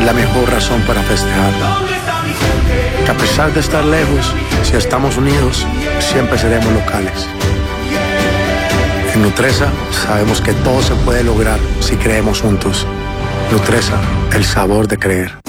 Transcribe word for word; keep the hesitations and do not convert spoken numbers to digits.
la mejor razón para festejar. Que a pesar de estar lejos, si estamos unidos, siempre seremos locales. En Nutresa sabemos que todo se puede lograr si creemos juntos. Nutresa, el sabor de creer.